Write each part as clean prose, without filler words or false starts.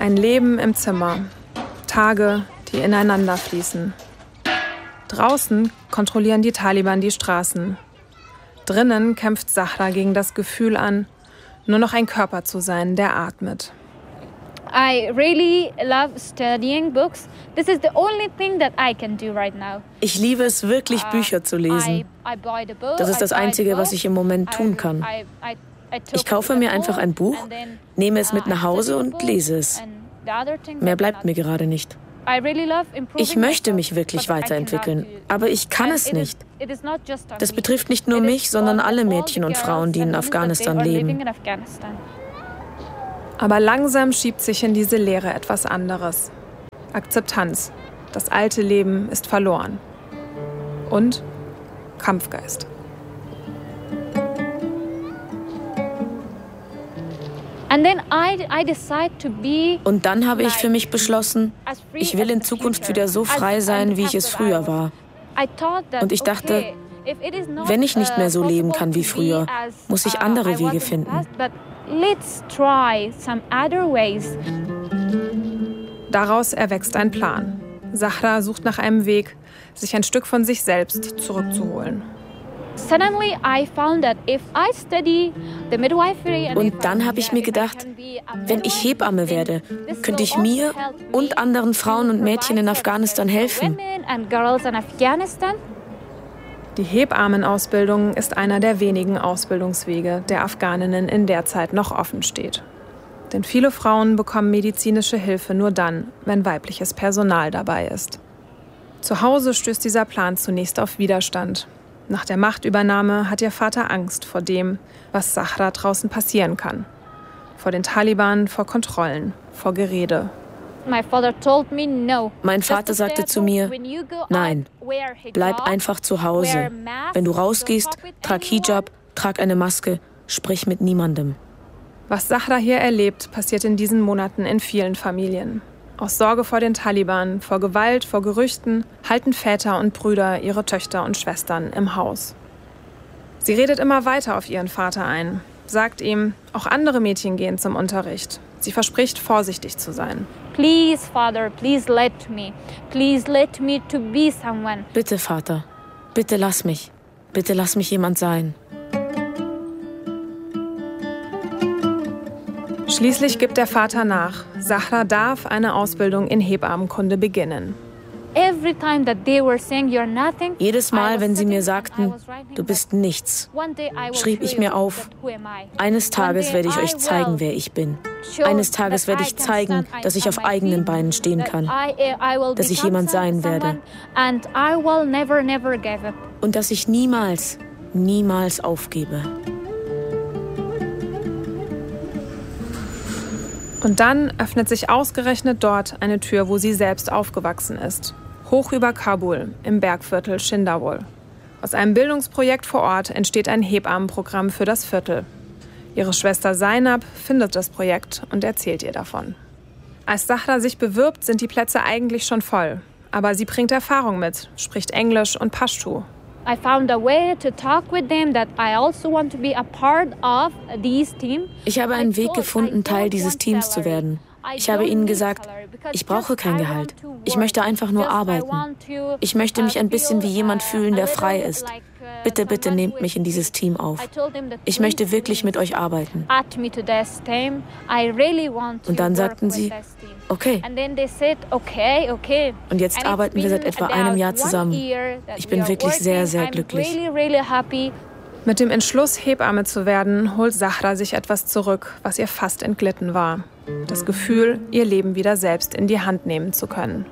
Ein Leben im Zimmer. Tage, die ineinander fließen. Draußen kontrollieren die Taliban die Straßen. Drinnen kämpft Zahra gegen das Gefühl an, nur noch ein Körper zu sein, der atmet. I really love studying books. This is the only thing that I can do right now. Ich liebe es wirklich, Bücher zu lesen. Das ist das Einzige, was ich im Moment tun kann. Ich kaufe mir einfach ein Buch, nehme es mit nach Hause und lese es. Mehr bleibt mir gerade nicht. Ich möchte mich wirklich weiterentwickeln, aber ich kann es nicht. Das betrifft nicht nur mich, sondern alle Mädchen und Frauen, die in Afghanistan leben. Aber langsam schiebt sich in diese Leere etwas anderes. Akzeptanz. Das alte Leben ist verloren. Und Kampfgeist. Und dann habe ich für mich beschlossen, ich will in Zukunft wieder so frei sein, wie ich es früher war. Und ich dachte, wenn ich nicht mehr so leben kann wie früher, muss ich andere Wege finden. Daraus erwächst ein Plan. Zahra sucht nach einem Weg, sich ein Stück von sich selbst zurückzuholen. Und dann habe ich mir gedacht, wenn ich Hebamme werde, könnte ich mir und anderen Frauen und Mädchen in Afghanistan helfen. Die Hebammenausbildung ist einer der wenigen Ausbildungswege, der Afghaninnen in der Zeit noch offen steht. Denn viele Frauen bekommen medizinische Hilfe nur dann, wenn weibliches Personal dabei ist. Zu Hause stößt dieser Plan zunächst auf Widerstand. Nach der Machtübernahme hat ihr Vater Angst vor dem, was Zahra draußen passieren kann. Vor den Taliban, vor Kontrollen, vor Gerede. Mein Vater sagte zu mir, nein, bleib einfach zu Hause. Wenn du rausgehst, trag Hijab, trag eine Maske, sprich mit niemandem. Was Zahra hier erlebt, passiert in diesen Monaten in vielen Familien. Aus Sorge vor den Taliban, vor Gewalt, vor Gerüchten halten Väter und Brüder ihre Töchter und Schwestern im Haus. Sie redet immer weiter auf ihren Vater ein, sagt ihm, auch andere Mädchen gehen zum Unterricht. Sie verspricht, vorsichtig zu sein. Please, Father, please let me to be someone. Bitte, Vater, bitte lass mich jemand sein. Schließlich gibt der Vater nach. Zahra darf eine Ausbildung in Hebammenkunde beginnen. Jedes Mal, wenn sie mir sagten, du bist nichts, schrieb ich mir auf, eines Tages werde ich euch zeigen, wer ich bin. Eines Tages werde ich zeigen, dass ich auf eigenen Beinen stehen kann, dass ich jemand sein werde und dass ich niemals, niemals aufgebe. Und dann öffnet sich ausgerechnet dort eine Tür, wo sie selbst aufgewachsen ist. Hoch über Kabul, im Bergviertel Shindawol. Aus einem Bildungsprojekt vor Ort entsteht ein Hebammenprogramm für das Viertel. Ihre Schwester Zainab findet das Projekt und erzählt ihr davon. Als Zahra sich bewirbt, sind die Plätze eigentlich schon voll. Aber sie bringt Erfahrung mit, spricht Englisch und Pashto. I found a way to talk with them that I also want to be a part of this team. Ich habe einen Weg gefunden, Teil dieses Teams zu werden. Ich habe ihnen gesagt, ich brauche kein Gehalt. Ich möchte einfach nur arbeiten. Ich möchte mich ein bisschen wie jemand fühlen, der frei ist. Bitte, bitte nehmt mich in dieses Team auf. Ich möchte wirklich mit euch arbeiten. Und dann sagten sie, okay. Und jetzt arbeiten wir seit etwa einem Jahr zusammen. Ich bin wirklich sehr, sehr glücklich. Mit dem Entschluss, Hebamme zu werden, holt Zahra sich etwas zurück, was ihr fast entglitten war. Das Gefühl, ihr Leben wieder selbst in die Hand nehmen zu können.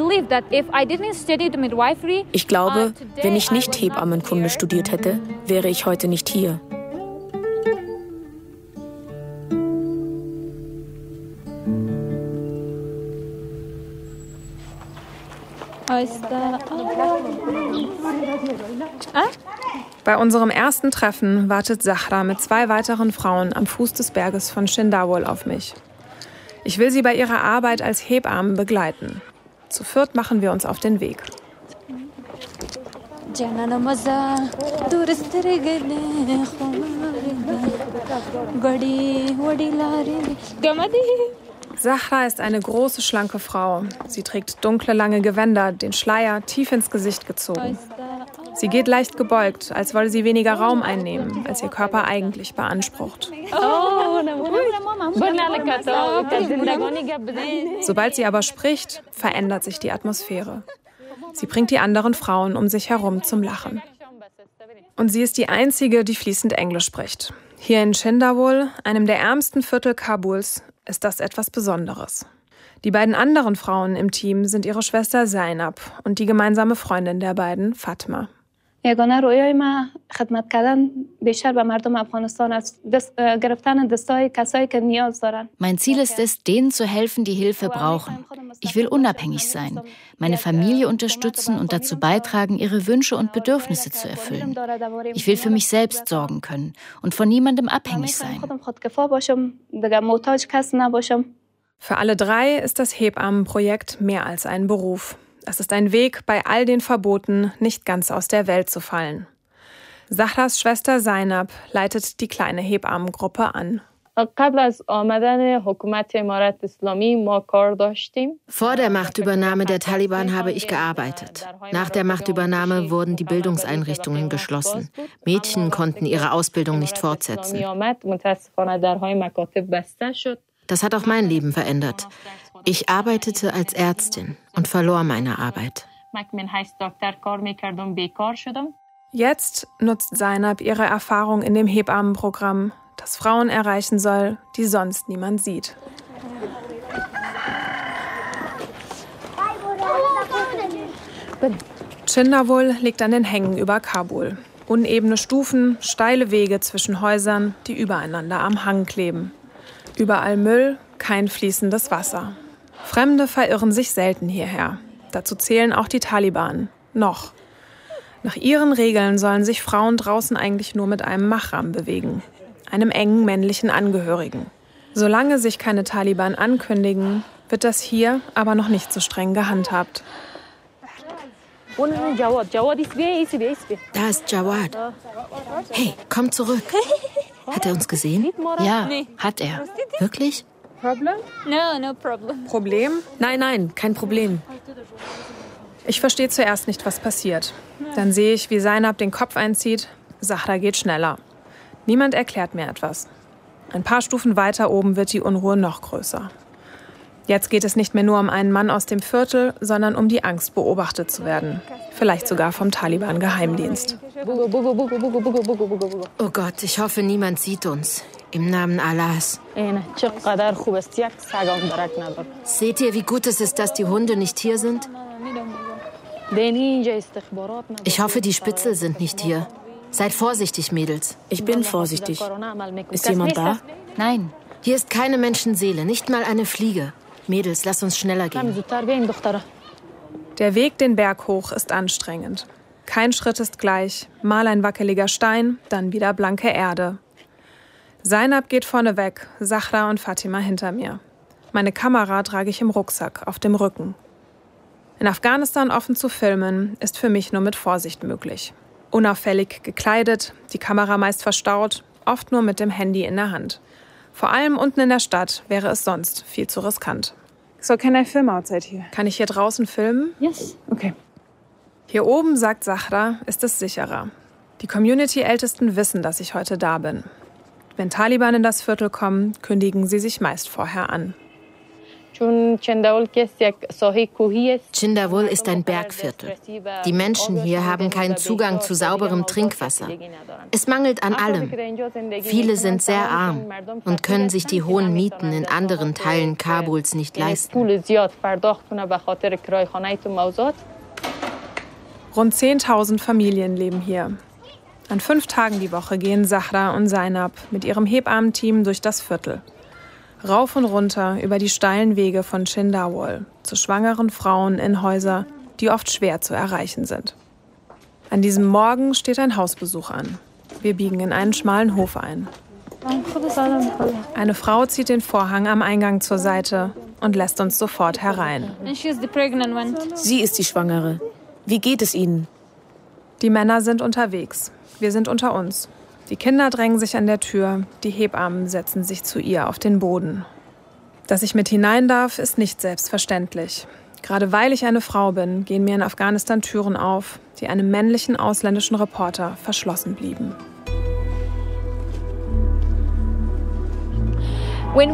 Ich glaube, wenn ich nicht Hebammenkunde studiert hätte, wäre ich heute nicht hier. Bei unserem ersten Treffen wartet Zahra mit 2 weiteren Frauen am Fuß des Berges von Shindawol auf mich. Ich will sie bei ihrer Arbeit als Hebammen begleiten. Zu viert machen wir uns auf den Weg. Zahra ist eine große, schlanke Frau. Sie trägt dunkle, lange Gewänder, den Schleier tief ins Gesicht gezogen. Sie geht leicht gebeugt, als wolle sie weniger Raum einnehmen, als ihr Körper eigentlich beansprucht. Sobald sie aber spricht, verändert sich die Atmosphäre. Sie bringt die anderen Frauen um sich herum zum Lachen. Und sie ist die Einzige, die fließend Englisch spricht. Hier in Chindawol, einem der ärmsten Viertel Kabuls, ist das etwas Besonderes. Die beiden anderen Frauen im Team sind ihre Schwester Zainab und die gemeinsame Freundin der beiden, Fatma. Mein Ziel ist es, denen zu helfen, die Hilfe brauchen. Ich will unabhängig sein, meine Familie unterstützen und dazu beitragen, ihre Wünsche und Bedürfnisse zu erfüllen. Ich will für mich selbst sorgen können und von niemandem abhängig sein. Für alle drei ist das Hebammenprojekt mehr als ein Beruf. Es ist ein Weg, bei all den Verboten nicht ganz aus der Welt zu fallen. Zahras Schwester Zainab leitet die kleine Hebammengruppe an. Vor der Machtübernahme der Taliban habe ich gearbeitet. Nach der Machtübernahme wurden die Bildungseinrichtungen geschlossen. Mädchen konnten ihre Ausbildung nicht fortsetzen. Das hat auch mein Leben verändert. Ich arbeitete als Ärztin und verlor meine Arbeit. Jetzt nutzt Zainab ihre Erfahrung in dem Hebammenprogramm, das Frauen erreichen soll, die sonst niemand sieht. Chindawol liegt an den Hängen über Kabul. Unebene Stufen, steile Wege zwischen Häusern, die übereinander am Hang kleben. Überall Müll, kein fließendes Wasser. Fremde verirren sich selten hierher. Dazu zählen auch die Taliban. Noch. Nach ihren Regeln sollen sich Frauen draußen eigentlich nur mit einem Mahram bewegen, einem engen männlichen Angehörigen. Solange sich keine Taliban ankündigen, wird das hier aber noch nicht so streng gehandhabt. Da ist Jawad. Hey, komm zurück. Hat er uns gesehen? Ja, hat er. Wirklich? Problem? Nein, kein Problem. Ich verstehe zuerst nicht, was passiert. Dann sehe ich, wie Zainab den Kopf einzieht. Zahra geht schneller. Niemand erklärt mir etwas. Ein paar Stufen weiter oben wird die Unruhe noch größer. Jetzt geht es nicht mehr nur um einen Mann aus dem Viertel, sondern um die Angst, beobachtet zu werden. Vielleicht sogar vom Taliban-Geheimdienst. Oh Gott, ich hoffe, niemand sieht uns. Im Namen Allahs. Seht ihr, wie gut es ist, dass die Hunde nicht hier sind? Ich hoffe, die Spitzel sind nicht hier. Seid vorsichtig, Mädels. Ich bin vorsichtig. Ist jemand da? Nein. Hier ist keine Menschenseele, nicht mal eine Fliege. Mädels, lass uns schneller gehen. Der Weg den Berg hoch ist anstrengend. Kein Schritt ist gleich. Mal ein wackeliger Stein, dann wieder blanke Erde. Zainab geht vorne weg, Zahra und Fatima hinter mir. Meine Kamera trage ich im Rucksack, auf dem Rücken. In Afghanistan offen zu filmen, ist für mich nur mit Vorsicht möglich. Unauffällig gekleidet, die Kamera meist verstaut, oft nur mit dem Handy in der Hand. Vor allem unten in der Stadt wäre es sonst viel zu riskant. So, can I film outside here? Kann ich hier draußen filmen? Yes. Okay. Hier oben, sagt Zahra, ist es sicherer. Die Community-Ältesten wissen, dass ich heute da bin. Wenn Taliban in das Viertel kommen, kündigen sie sich meist vorher an. Chindawol ist ein Bergviertel. Die Menschen hier haben keinen Zugang zu sauberem Trinkwasser. Es mangelt an allem. Viele sind sehr arm und können sich die hohen Mieten in anderen Teilen Kabuls nicht leisten. Rund 10.000 Familien leben hier. An 5 Tagen die Woche gehen Zahra und Zainab mit ihrem Hebammenteam durch das Viertel. Rauf und runter über die steilen Wege von Chindawol zu schwangeren Frauen in Häuser, die oft schwer zu erreichen sind. An diesem Morgen steht ein Hausbesuch an. Wir biegen in einen schmalen Hof ein. Eine Frau zieht den Vorhang am Eingang zur Seite und lässt uns sofort herein. Sie ist die Schwangere. Wie geht es Ihnen? Die Männer sind unterwegs. Wir sind unter uns. Die Kinder drängen sich an der Tür, die Hebammen setzen sich zu ihr auf den Boden. Dass ich mit hinein darf, ist nicht selbstverständlich. Gerade weil ich eine Frau bin, gehen mir in Afghanistan Türen auf, die einem männlichen ausländischen Reporter verschlossen blieben. Wenn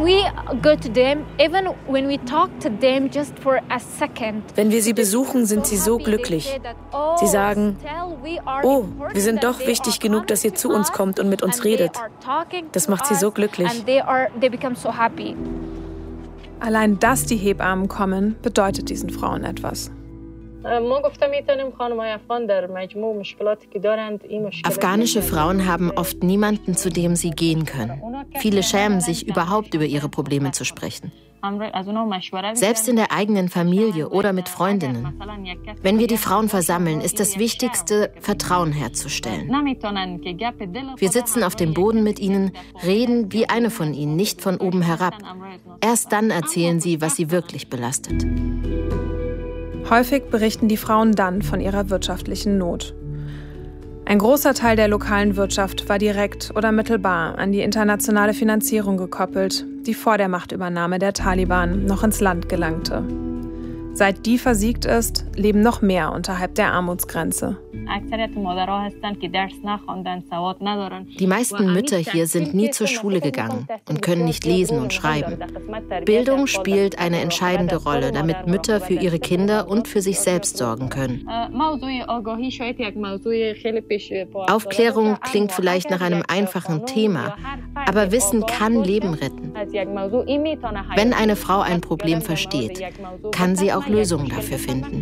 wir sie besuchen, sind sie so glücklich. Sie sagen, oh, wir sind doch wichtig genug, dass ihr zu uns kommt und mit uns redet. Das macht sie so glücklich. Allein, dass die Hebammen kommen, bedeutet diesen Frauen etwas. Afghanische Frauen haben oft niemanden, zu dem sie gehen können. Viele schämen sich, überhaupt über ihre Probleme zu sprechen. Selbst in der eigenen Familie oder mit Freundinnen. Wenn wir die Frauen versammeln, ist das Wichtigste, Vertrauen herzustellen. Wir sitzen auf dem Boden mit ihnen, reden wie eine von ihnen, nicht von oben herab. Erst dann erzählen sie, was sie wirklich belastet. Häufig berichten die Frauen dann von ihrer wirtschaftlichen Not. Ein großer Teil der lokalen Wirtschaft war direkt oder mittelbar an die internationale Finanzierung gekoppelt, die vor der Machtübernahme der Taliban noch ins Land gelangte. Seit die versiegt ist, leben noch mehr unterhalb der Armutsgrenze. Die meisten Mütter hier sind nie zur Schule gegangen und können nicht lesen und schreiben. Bildung spielt eine entscheidende Rolle, damit Mütter für ihre Kinder und für sich selbst sorgen können. Aufklärung klingt vielleicht nach einem einfachen Thema, aber Wissen kann Leben retten. Wenn eine Frau ein Problem versteht, kann sie auch Lösungen dafür finden.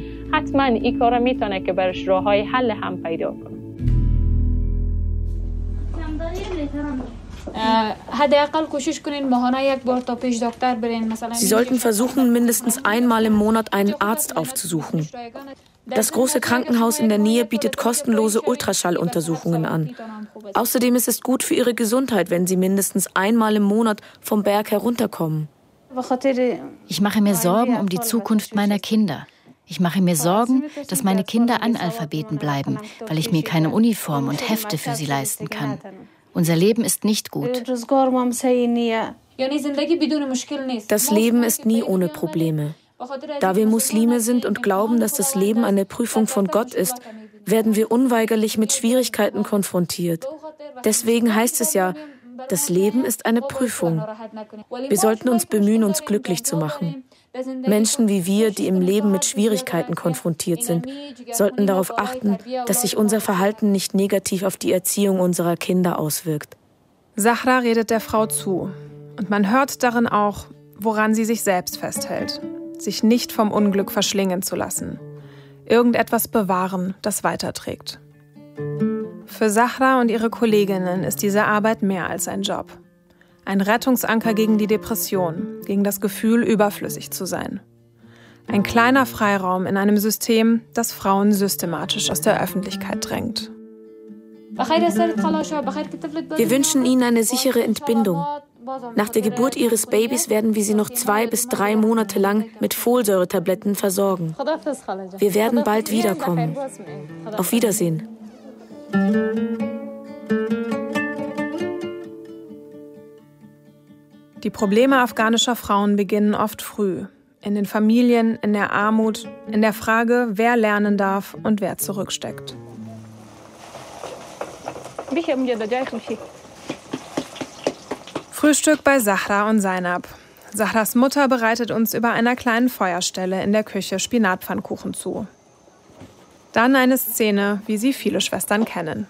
Sie sollten versuchen, mindestens einmal im Monat einen Arzt aufzusuchen. Das große Krankenhaus in der Nähe bietet kostenlose Ultraschalluntersuchungen an. Außerdem ist es gut für Ihre Gesundheit, wenn Sie mindestens einmal im Monat vom Berg herunterkommen. Ich mache mir Sorgen um die Zukunft meiner Kinder. Ich mache mir Sorgen, dass meine Kinder Analphabeten bleiben, weil ich mir keine Uniform und Hefte für sie leisten kann. Unser Leben ist nicht gut. Das Leben ist nie ohne Probleme. Da wir Muslime sind und glauben, dass das Leben eine Prüfung von Gott ist, werden wir unweigerlich mit Schwierigkeiten konfrontiert. Deswegen heißt es ja, das Leben ist eine Prüfung. Wir sollten uns bemühen, uns glücklich zu machen. Menschen wie wir, die im Leben mit Schwierigkeiten konfrontiert sind, sollten darauf achten, dass sich unser Verhalten nicht negativ auf die Erziehung unserer Kinder auswirkt. Zahra redet der Frau zu. Und man hört darin auch, woran sie sich selbst festhält. Sich nicht vom Unglück verschlingen zu lassen. Irgendetwas bewahren, das weiterträgt. Für Zahra und ihre Kolleginnen ist diese Arbeit mehr als ein Job. Ein Rettungsanker gegen die Depression, gegen das Gefühl, überflüssig zu sein. Ein kleiner Freiraum in einem System, das Frauen systematisch aus der Öffentlichkeit drängt. Wir wünschen Ihnen eine sichere Entbindung. Nach der Geburt Ihres Babys werden wir Sie noch 2 bis 3 Monate lang mit Folsäuretabletten versorgen. Wir werden bald wiederkommen. Auf Wiedersehen. Die Probleme afghanischer Frauen beginnen oft früh. In den Familien, in der Armut, in der Frage, wer lernen darf und wer zurücksteckt. Frühstück bei Zahra und Zainab. Zahras Mutter bereitet uns über einer kleinen Feuerstelle in der Küche Spinatpfannkuchen zu. Dann eine Szene, wie sie viele Schwestern kennen.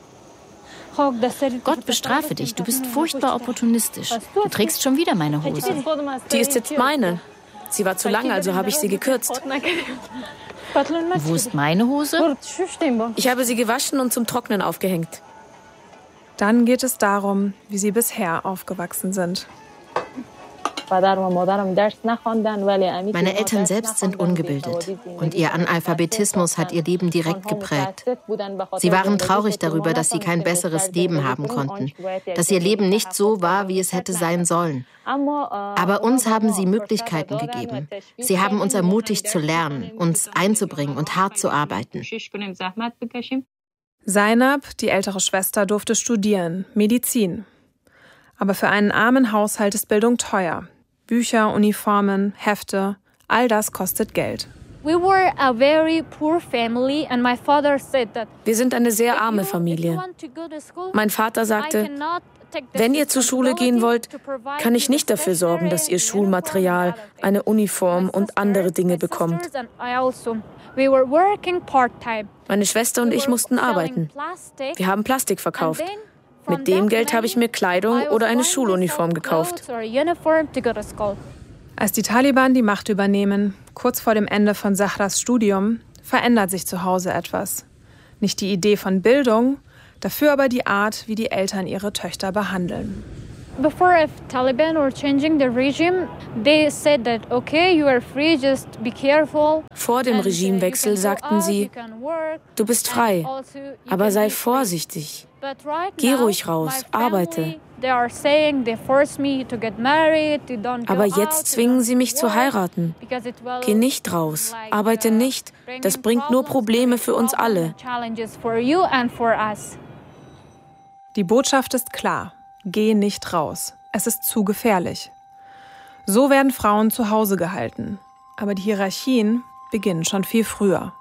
Gott bestrafe dich, du bist furchtbar opportunistisch. Du trägst schon wieder meine Hose. Die ist jetzt meine. Sie war zu lang, also habe ich sie gekürzt. Wo ist meine Hose? Ich habe sie gewaschen und zum Trocknen aufgehängt. Dann geht es darum, wie sie bisher aufgewachsen sind. Meine Eltern selbst sind ungebildet und ihr Analphabetismus hat ihr Leben direkt geprägt. Sie waren traurig darüber, dass sie kein besseres Leben haben konnten, dass ihr Leben nicht so war, wie es hätte sein sollen. Aber uns haben sie Möglichkeiten gegeben. Sie haben uns ermutigt zu lernen, uns einzubringen und hart zu arbeiten. Zainab, die ältere Schwester, durfte studieren, Medizin. Aber für einen armen Haushalt ist Bildung teuer. Bücher, Uniformen, Hefte, all das kostet Geld. Wir sind eine sehr arme Familie. Mein Vater sagte, wenn ihr zur Schule gehen wollt, kann ich nicht dafür sorgen, dass ihr Schulmaterial, eine Uniform und andere Dinge bekommt. Meine Schwester und ich mussten arbeiten. Wir haben Plastik verkauft. Mit dem Geld habe ich mir Kleidung oder eine Schuluniform gekauft. Als die Taliban die Macht übernehmen, kurz vor dem Ende von Zahras Studium, verändert sich zu Hause etwas. Nicht die Idee von Bildung, dafür aber die Art, wie die Eltern ihre Töchter behandeln. Before Taliban were changing the regime, they said that okay, you are free, just be careful. Vor dem Regimewechsel sagten sie, du bist frei, aber sei vorsichtig. Geh ruhig raus, arbeite. Aber jetzt zwingen sie mich zu heiraten. Geh nicht raus, arbeite nicht. Das bringt nur Probleme für uns alle. Die Botschaft ist klar. Geh nicht raus. Es ist zu gefährlich. So werden Frauen zu Hause gehalten. Aber die Hierarchien beginnen schon viel früher.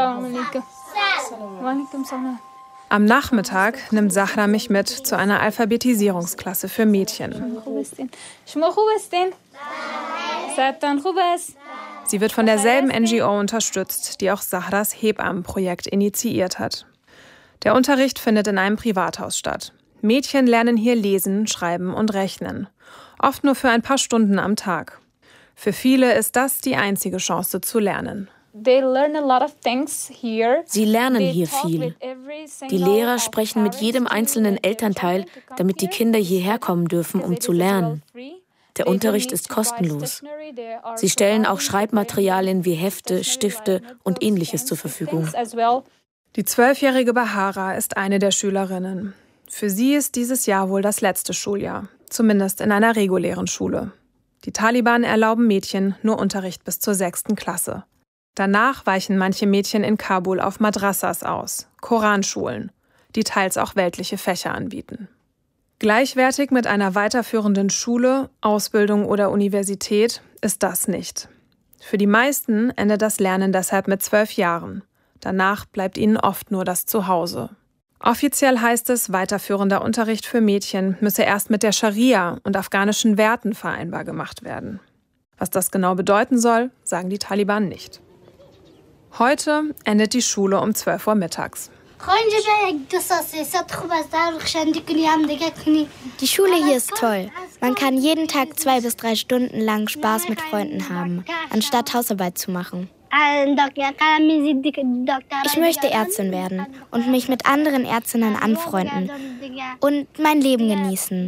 Am Nachmittag nimmt Zahra mich mit zu einer Alphabetisierungsklasse für Mädchen. Sie wird von derselben NGO unterstützt, die auch Zahras Hebammenprojekt initiiert hat. Der Unterricht findet in einem Privathaus statt. Mädchen lernen hier lesen, schreiben und rechnen. Oft nur für ein paar Stunden am Tag. Für viele ist das die einzige Chance zu lernen. Sie lernen hier viel. Die Lehrer sprechen mit jedem einzelnen Elternteil, damit die Kinder hierher kommen dürfen, um zu lernen. Der Unterricht ist kostenlos. Sie stellen auch Schreibmaterialien wie Hefte, Stifte und Ähnliches zur Verfügung. Die 12-jährige Bahara ist eine der Schülerinnen. Für sie ist dieses Jahr wohl das letzte Schuljahr, zumindest in einer regulären Schule. Die Taliban erlauben Mädchen nur Unterricht bis zur 6. Klasse. Danach weichen manche Mädchen in Kabul auf Madrassas aus, Koranschulen, die teils auch weltliche Fächer anbieten. Gleichwertig mit einer weiterführenden Schule, Ausbildung oder Universität ist das nicht. Für die meisten endet das Lernen deshalb mit 12 Jahren. Danach bleibt ihnen oft nur das Zuhause. Offiziell heißt es, weiterführender Unterricht für Mädchen müsse erst mit der Scharia und afghanischen Werten vereinbar gemacht werden. Was das genau bedeuten soll, sagen die Taliban nicht. Heute endet die Schule um 12 Uhr mittags. Die Schule hier ist toll. Man kann jeden Tag 2 bis 3 Stunden lang Spaß mit Freunden haben, anstatt Hausarbeit zu machen. Ich möchte Ärztin werden und mich mit anderen Ärztinnen anfreunden und mein Leben genießen.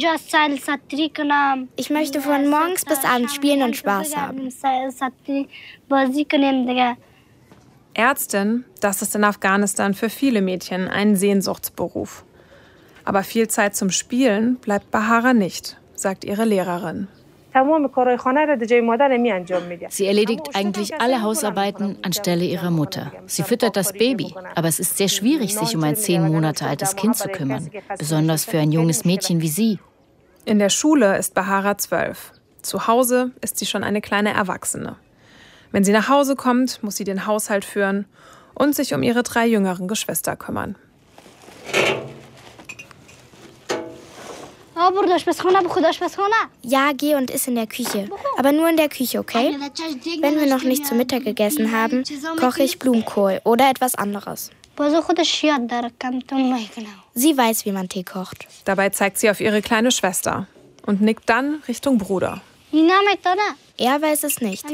Ich möchte von morgens bis abends spielen und Spaß haben. Ärztin, das ist in Afghanistan für viele Mädchen ein Sehnsuchtsberuf. Aber viel Zeit zum Spielen bleibt Bahara nicht, sagt ihre Lehrerin. Sie erledigt eigentlich alle Hausarbeiten anstelle ihrer Mutter. Sie füttert das Baby, aber es ist sehr schwierig, sich um ein 10 Monate altes Kind zu kümmern, besonders für ein junges Mädchen wie sie. In der Schule ist Bahara 12. Zu Hause ist sie schon eine kleine Erwachsene. Wenn sie nach Hause kommt, muss sie den Haushalt führen und sich um ihre 3 jüngeren Geschwister kümmern. Ja, geh und iss in der Küche. Aber nur in der Küche, okay? Wenn wir noch nicht zu Mittag gegessen haben, koche ich Blumenkohl oder etwas anderes. Sie weiß, wie man Tee kocht. Dabei zeigt sie auf ihre kleine Schwester und nickt dann Richtung Bruder. Er weiß es nicht.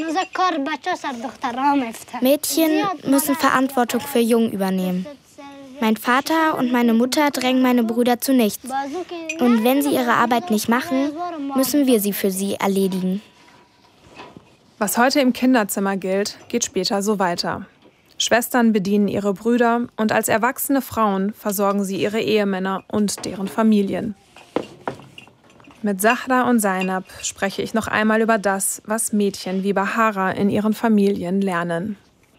Mädchen müssen Verantwortung für Jungen übernehmen. Mein Vater und meine Mutter drängen meine Brüder zu nichts. Und wenn sie ihre Arbeit nicht machen, müssen wir sie für sie erledigen. Was heute im Kinderzimmer gilt, geht später so weiter. Schwestern bedienen ihre Brüder und als erwachsene Frauen versorgen sie ihre Ehemänner und deren Familien. Mit Zahra und Zainab spreche ich noch einmal über das, was Mädchen wie Bahara in ihren Familien lernen.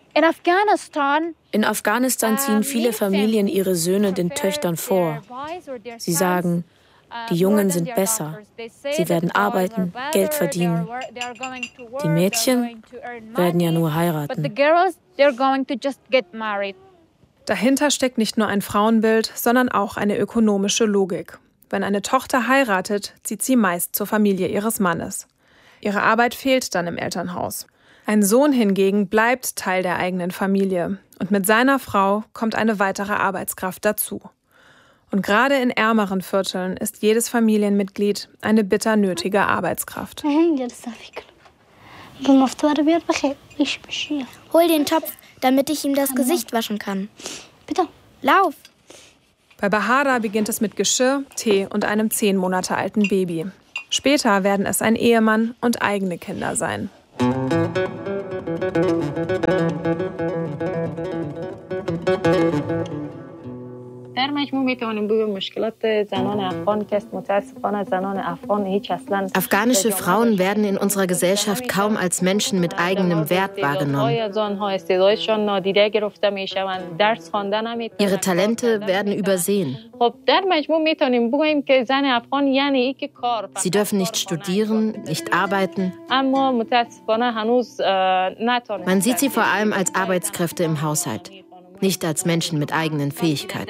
In Afghanistan ziehen viele Familien ihre Söhne den Töchtern vor. Sie sagen, Die Jungen sind besser. Sie werden arbeiten, Geld verdienen. Die Mädchen werden ja nur heiraten. Dahinter steckt nicht nur ein Frauenbild, sondern auch eine ökonomische Logik. Wenn eine Tochter heiratet, zieht sie meist zur Familie ihres Mannes. Ihre Arbeit fehlt dann im Elternhaus. Ein Sohn hingegen bleibt Teil der eigenen Familie. Und mit seiner Frau kommt eine weitere Arbeitskraft dazu. Und gerade in ärmeren Vierteln ist jedes Familienmitglied eine bitter nötige Arbeitskraft. Hol den Topf, damit ich ihm das Gesicht waschen kann. Bitte, lauf! Bei Bahara beginnt es mit Geschirr, Tee und einem 10 Monate alten Baby. Später werden es ein Ehemann und eigene Kinder sein. Afghanische Frauen werden in unserer Gesellschaft kaum als Menschen mit eigenem Wert wahrgenommen. Ihre Talente werden übersehen. Sie dürfen nicht studieren, nicht arbeiten. Man sieht sie vor allem als Arbeitskräfte im Haushalt, nicht als Menschen mit eigenen Fähigkeiten.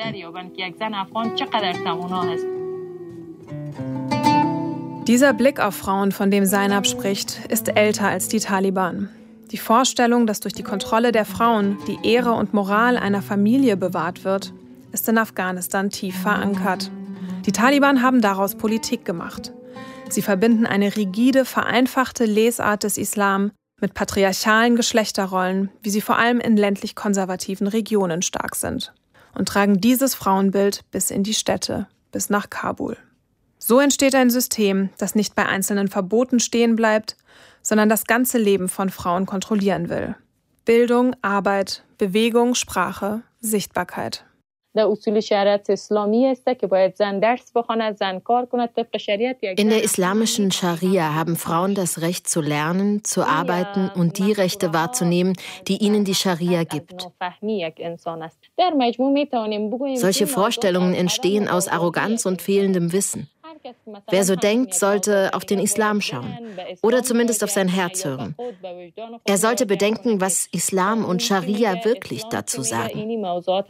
Dieser Blick auf Frauen, von dem Zainab spricht, ist älter als die Taliban. Die Vorstellung, dass durch die Kontrolle der Frauen die Ehre und Moral einer Familie bewahrt wird, ist in Afghanistan tief verankert. Die Taliban haben daraus Politik gemacht. Sie verbinden eine rigide, vereinfachte Lesart des Islam mit patriarchalen Geschlechterrollen, wie sie vor allem in ländlich konservativen Regionen stark sind, und tragen dieses Frauenbild bis in die Städte, bis nach Kabul. So entsteht ein System, das nicht bei einzelnen Verboten stehen bleibt, sondern das ganze Leben von Frauen kontrollieren will. Bildung, Arbeit, Bewegung, Sprache, Sichtbarkeit. In der islamischen Scharia haben Frauen das Recht zu lernen, zu arbeiten und die Rechte wahrzunehmen, die ihnen die Scharia gibt. Solche Vorstellungen entstehen aus Arroganz und fehlendem Wissen. Wer so denkt, sollte auf den Islam schauen oder zumindest auf sein Herz hören. Er sollte bedenken, was Islam und Scharia wirklich dazu sagen.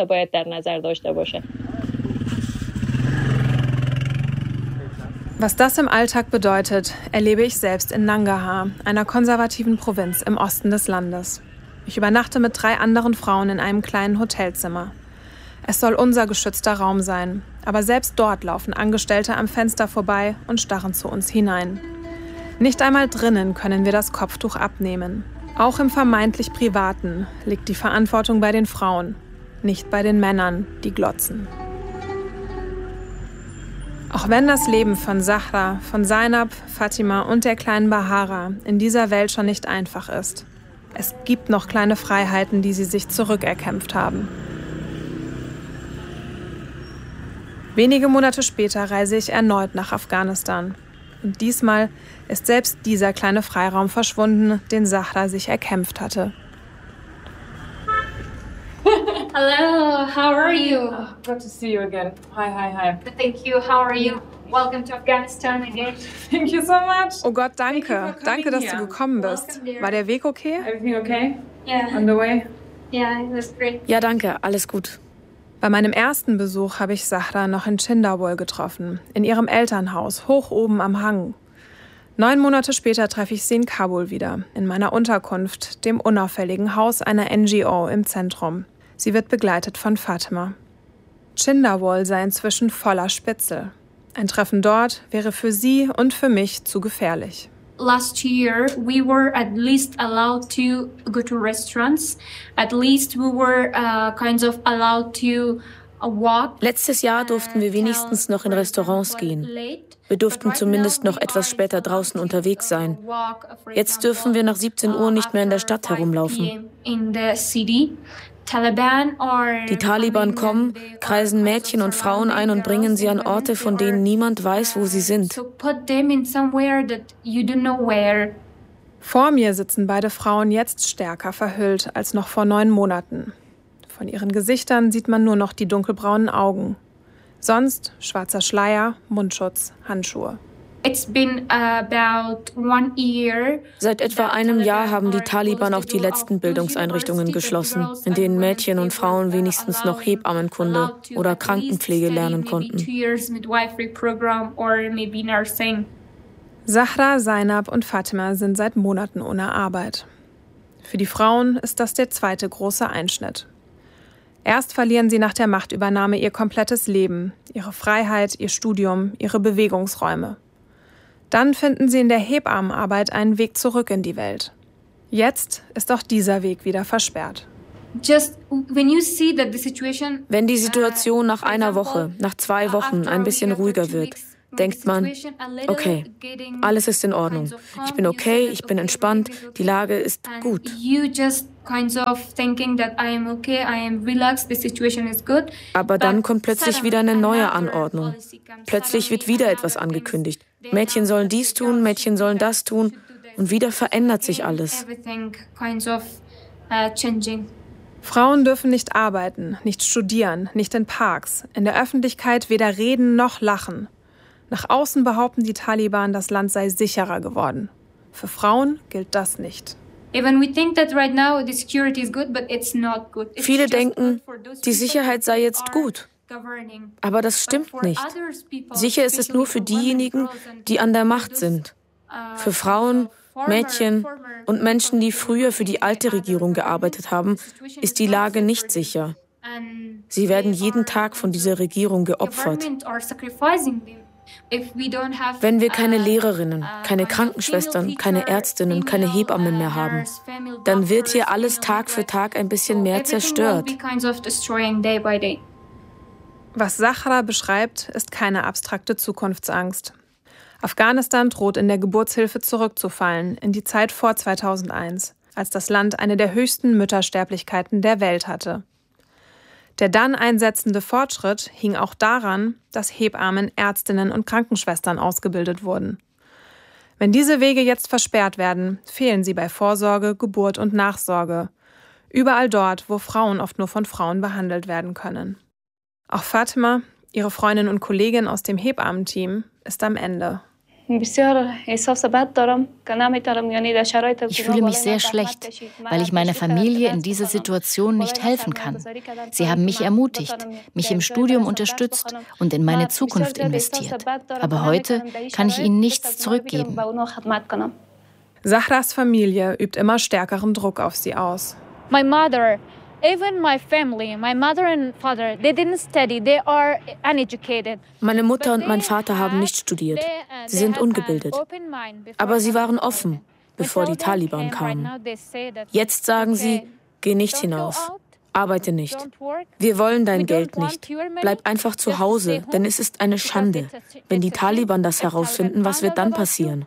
Was das im Alltag bedeutet, erlebe ich selbst in Nangarhar, einer konservativen Provinz im Osten des Landes. Ich übernachte mit 3 anderen Frauen in einem kleinen Hotelzimmer. Es soll unser geschützter Raum sein, aber selbst dort laufen Angestellte am Fenster vorbei und starren zu uns hinein. Nicht einmal drinnen können wir das Kopftuch abnehmen. Auch im vermeintlich Privaten liegt die Verantwortung bei den Frauen, nicht bei den Männern, die glotzen. Auch wenn das Leben von Zahra, von Zainab, Fatima und der kleinen Bahara in dieser Welt schon nicht einfach ist, es gibt noch kleine Freiheiten, die sie sich zurückerkämpft haben. Wenige Monate später reise ich erneut nach Afghanistan. Und diesmal ist selbst dieser kleine Freiraum verschwunden, den Zahra sich erkämpft hatte. Hello, how are you? Oh, good to see you again. Hi. Thank you, how are you? Welcome to Afghanistan again. Thank you so much. Oh Gott, danke. Danke, dass du gekommen bist. War der Weg okay? Everything okay? Yeah. On the way? Yeah, it was great. Ja, danke, alles gut. Bei meinem ersten Besuch habe ich Zahra noch in Chindawol getroffen, in ihrem Elternhaus, hoch oben am Hang. 9 Monate später treffe ich sie in Kabul wieder, in meiner Unterkunft, dem unauffälligen Haus einer NGO im Zentrum. Sie wird begleitet von Fatima. Chindawol sei inzwischen voller Spitzel. Ein Treffen dort wäre für sie und für mich zu gefährlich. Last year, we were at least allowed to go to restaurants. At least we were kind of allowed to walk. Letztes Jahr durften wir wenigstens noch in Restaurants gehen. Wir durften zumindest noch etwas später draußen unterwegs sein. Jetzt dürfen wir nach 17 Uhr nicht mehr in der Stadt herumlaufen. Die Taliban kommen, kreisen Mädchen und Frauen ein und bringen sie an Orte, von denen niemand weiß, wo sie sind. Vor mir sitzen beide Frauen jetzt stärker verhüllt als noch vor 9 Monaten. Von ihren Gesichtern sieht man nur noch die dunkelbraunen Augen. Sonst schwarzer Schleier, Mundschutz, Handschuhe. Seit etwa einem Jahr haben die Taliban auch die letzten Bildungseinrichtungen geschlossen, in denen Mädchen und Frauen wenigstens noch Hebammenkunde oder Krankenpflege lernen konnten. Zahra, Zainab und Fatima sind seit Monaten ohne Arbeit. Für die Frauen ist das der zweite große Einschnitt. Erst verlieren sie nach der Machtübernahme ihr komplettes Leben, ihre Freiheit, ihr Studium, ihre Bewegungsräume. Dann finden sie in der Hebammenarbeit einen Weg zurück in die Welt. Jetzt ist auch dieser Weg wieder versperrt. Wenn die Situation nach einer Woche, nach 2 Wochen ein bisschen ruhiger wird, denkt man, okay, alles ist in Ordnung. Ich bin okay, ich bin entspannt, die Lage ist gut. Aber dann kommt plötzlich wieder eine neue Anordnung. Plötzlich wird wieder etwas angekündigt. Mädchen sollen dies tun, Mädchen sollen das tun. Und wieder verändert sich alles. Frauen dürfen nicht arbeiten, nicht studieren, nicht in Parks, in der Öffentlichkeit weder reden noch lachen. Nach außen behaupten die Taliban, das Land sei sicherer geworden. Für Frauen gilt das nicht. Viele denken, die Sicherheit sei jetzt gut. Aber das stimmt nicht. Sicher ist es nur für diejenigen, die an der Macht sind. Für Frauen, Mädchen und Menschen, die früher für die alte Regierung gearbeitet haben, ist die Lage nicht sicher. Sie werden jeden Tag von dieser Regierung geopfert. Wenn wir keine Lehrerinnen, keine Krankenschwestern, keine Ärztinnen, keine Hebammen mehr haben, dann wird hier alles Tag für Tag ein bisschen mehr zerstört. Was Zahra beschreibt, ist keine abstrakte Zukunftsangst. Afghanistan droht in der Geburtshilfe zurückzufallen, in die Zeit vor 2001, als das Land eine der höchsten Müttersterblichkeiten der Welt hatte. Der dann einsetzende Fortschritt hing auch daran, dass Hebammen, Ärztinnen und Krankenschwestern ausgebildet wurden. Wenn diese Wege jetzt versperrt werden, fehlen sie bei Vorsorge, Geburt und Nachsorge. Überall dort, wo Frauen oft nur von Frauen behandelt werden können. Auch Fatima, ihre Freundin und Kollegin aus dem Hebammenteam, ist am Ende. Ich fühle mich sehr schlecht, weil ich meiner Familie in dieser Situation nicht helfen kann. Sie haben mich ermutigt, mich im Studium unterstützt und in meine Zukunft investiert. Aber heute kann ich ihnen nichts zurückgeben. Zahras Familie übt immer stärkeren Druck auf sie aus. My mother, even my family, my mother and father, they didn't study, they are uneducated. Meine Mutter und mein Vater haben nicht studiert. Sie sind ungebildet. Aber sie waren offen, bevor die Taliban kamen. Jetzt sagen sie, geh nicht hinaus, arbeite nicht. Wir wollen dein Geld nicht. Bleib einfach zu Hause, denn es ist eine Schande. Wenn die Taliban das herausfinden, was wird dann passieren?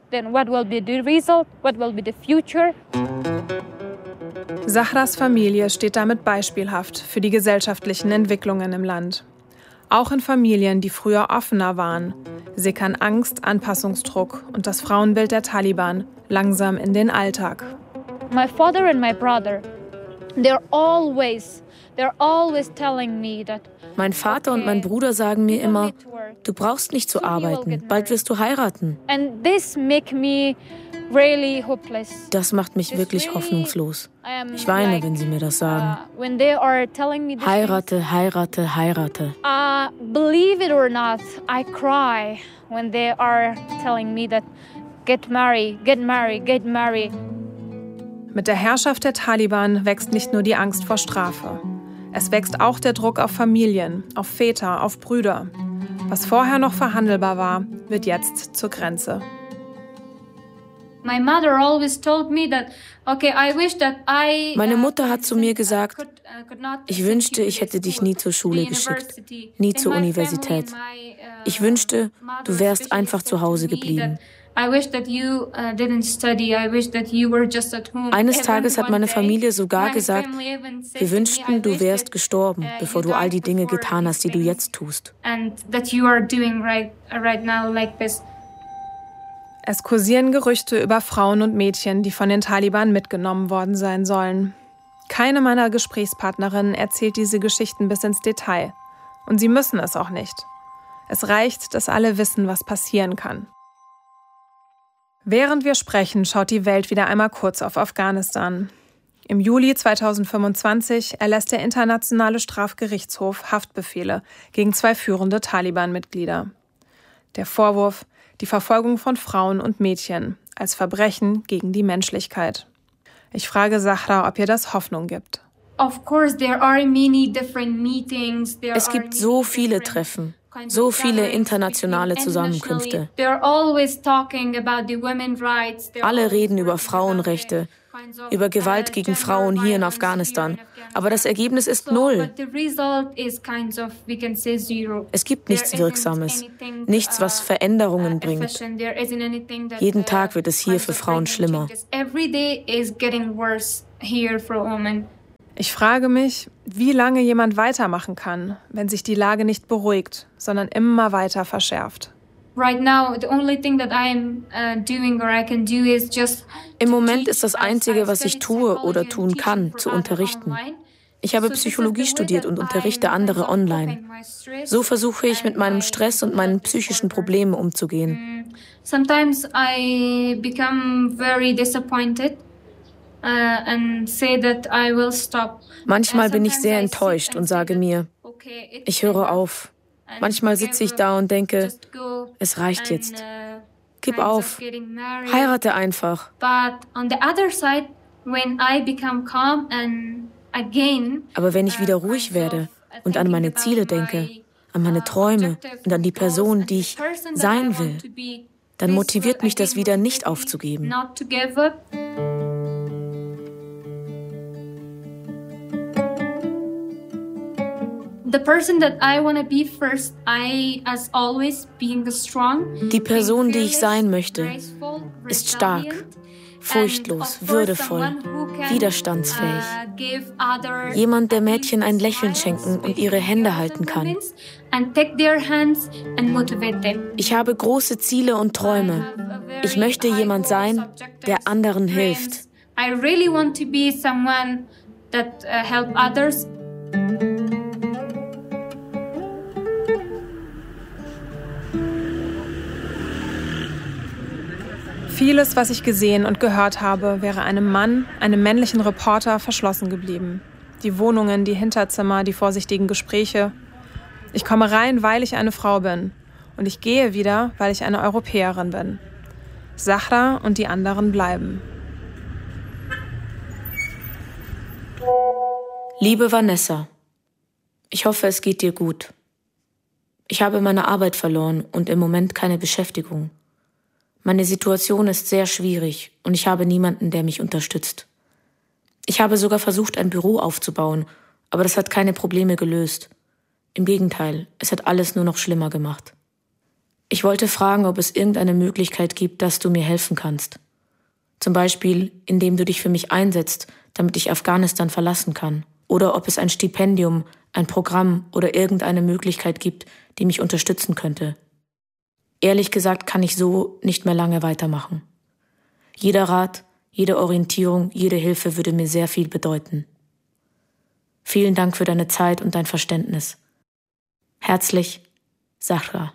Zahras Familie steht damit beispielhaft für die gesellschaftlichen Entwicklungen im Land. Auch in Familien, die früher offener waren, sickern Angst, Anpassungsdruck und das Frauenbild der Taliban langsam in den Alltag. My father and my brother, they're always telling me that. Mein Vater und mein Bruder sagen mir immer, du brauchst nicht zu arbeiten, bald wirst du heiraten. And this make me really hopeless. Das macht mich wirklich hoffnungslos. Ich weine, wenn sie mir das sagen. Heirate, heirate, heirate. Believe it or not, I cry when they are telling me that get married, get married, get married. Mit der Herrschaft der Taliban wächst nicht nur die Angst vor Strafe. Es wächst auch der Druck auf Familien, auf Väter, auf Brüder. Was vorher noch verhandelbar war, wird jetzt zur Grenze. Meine Mutter hat zu mir gesagt, ich wünschte, ich hätte dich nie zur Schule geschickt, nie zur Universität. Ich wünschte, du wärst einfach zu Hause geblieben. Eines Tages hat meine Familie sogar gesagt, wir wünschten, du wärst gestorben, bevor du all die Dinge getan hast, die du jetzt tust. Es kursieren Gerüchte über Frauen und Mädchen, die von den Taliban mitgenommen worden sein sollen. Keine meiner Gesprächspartnerinnen erzählt diese Geschichten bis ins Detail. Und sie müssen es auch nicht. Es reicht, dass alle wissen, was passieren kann. Während wir sprechen, schaut die Welt wieder einmal kurz auf Afghanistan. Im Juli 2025 erlässt der Internationale Strafgerichtshof Haftbefehle gegen 2 führende Taliban-Mitglieder. Der Vorwurf: die Verfolgung von Frauen und Mädchen als Verbrechen gegen die Menschlichkeit. Ich frage Zahra, ob ihr das Hoffnung gibt. Es gibt so viele Treffen, so viele internationale Zusammenkünfte. Alle reden über Frauenrechte, über Gewalt gegen Frauen hier in Afghanistan. Aber das Ergebnis ist 0. Es gibt nichts Wirksames, nichts, was Veränderungen bringt. Jeden Tag wird es hier für Frauen schlimmer. Ich frage mich, wie lange jemand weitermachen kann, wenn sich die Lage nicht beruhigt, sondern immer weiter verschärft. Im Moment ist das Einzige, was ich tue oder tun kann, zu unterrichten. Ich habe Psychologie studiert und unterrichte andere online. So versuche ich, mit meinem Stress und meinen psychischen Problemen umzugehen. Sometimes I become very disappointed. Manchmal bin ich sehr enttäuscht und sage mir, ich höre auf. Manchmal sitze ich da und denke, es reicht jetzt. Gib auf. Heirate einfach. Aber wenn ich wieder ruhig werde und an meine Ziele denke, an meine Träume und an die Person, die ich sein will, dann motiviert mich das wieder, nicht aufzugeben. Die Person, die ich sein möchte, ist stark, furchtlos, würdevoll, widerstandsfähig. Jemand, der Mädchen ein Lächeln schenken und ihre Hände halten kann. Ich habe große Ziele und Träume. Ich möchte jemand sein, der anderen hilft. I really want to be someone that help others. Vieles, was ich gesehen und gehört habe, wäre einem Mann, einem männlichen Reporter, verschlossen geblieben. Die Wohnungen, die Hinterzimmer, die vorsichtigen Gespräche. Ich komme rein, weil ich eine Frau bin. Und ich gehe wieder, weil ich eine Europäerin bin. Zahra und die anderen bleiben. Liebe Vanessa, ich hoffe, es geht dir gut. Ich habe meine Arbeit verloren und im Moment keine Beschäftigung. Meine Situation ist sehr schwierig und ich habe niemanden, der mich unterstützt. Ich habe sogar versucht, ein Büro aufzubauen, aber das hat keine Probleme gelöst. Im Gegenteil, es hat alles nur noch schlimmer gemacht. Ich wollte fragen, ob es irgendeine Möglichkeit gibt, dass du mir helfen kannst. Zum Beispiel, indem du dich für mich einsetzt, damit ich Afghanistan verlassen kann. Oder ob es ein Stipendium, ein Programm oder irgendeine Möglichkeit gibt, die mich unterstützen könnte. Ehrlich gesagt kann ich so nicht mehr lange weitermachen. Jeder Rat, jede Orientierung, jede Hilfe würde mir sehr viel bedeuten. Vielen Dank für deine Zeit und dein Verständnis. Herzlich, Zahra.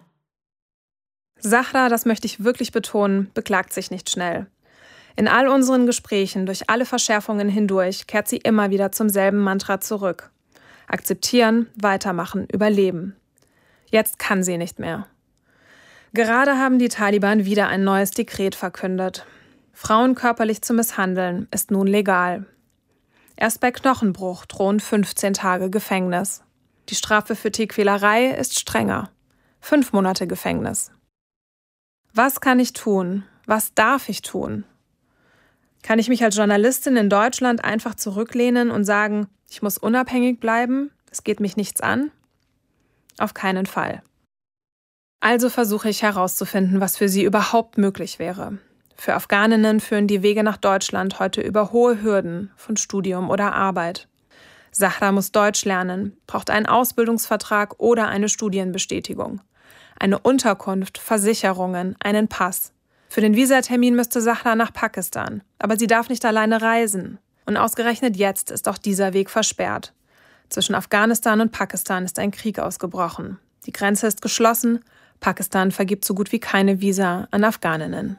Zahra, das möchte ich wirklich betonen, beklagt sich nicht schnell. In all unseren Gesprächen, durch alle Verschärfungen hindurch, kehrt sie immer wieder zum selben Mantra zurück. Akzeptieren, weitermachen, überleben. Jetzt kann sie nicht mehr. Gerade haben die Taliban wieder ein neues Dekret verkündet. Frauen körperlich zu misshandeln ist nun legal. Erst bei Knochenbruch drohen 15 Tage Gefängnis. Die Strafe für Tierquälerei ist strenger. 5 Monate Gefängnis. Was kann ich tun? Was darf ich tun? Kann ich mich als Journalistin in Deutschland einfach zurücklehnen und sagen, ich muss unabhängig bleiben, es geht mich nichts an? Auf keinen Fall. Also versuche ich herauszufinden, was für sie überhaupt möglich wäre. Für Afghaninnen führen die Wege nach Deutschland heute über hohe Hürden von Studium oder Arbeit. Zahra muss Deutsch lernen, braucht einen Ausbildungsvertrag oder eine Studienbestätigung. Eine Unterkunft, Versicherungen, einen Pass. Für den Visatermin müsste Zahra nach Pakistan, aber sie darf nicht alleine reisen. Und ausgerechnet jetzt ist auch dieser Weg versperrt. Zwischen Afghanistan und Pakistan ist ein Krieg ausgebrochen. Die Grenze ist geschlossen. Pakistan vergibt so gut wie keine Visa an Afghaninnen.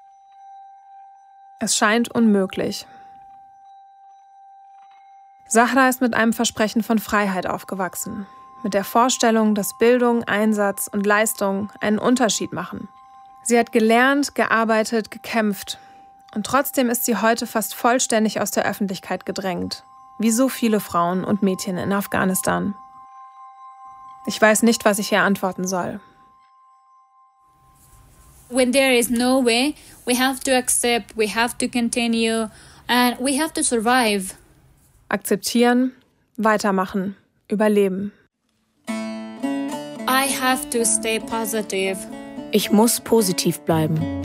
Es scheint unmöglich. Zahra ist mit einem Versprechen von Freiheit aufgewachsen. Mit der Vorstellung, dass Bildung, Einsatz und Leistung einen Unterschied machen. Sie hat gelernt, gearbeitet, gekämpft. Und trotzdem ist sie heute fast vollständig aus der Öffentlichkeit gedrängt. Wie so viele Frauen und Mädchen in Afghanistan. Ich weiß nicht, was ich ihr antworten soll. When there is no way, we have to accept, we have to continue, and we have to survive. Akzeptieren, weitermachen, überleben. I have to stay positive. Ich muss positiv bleiben.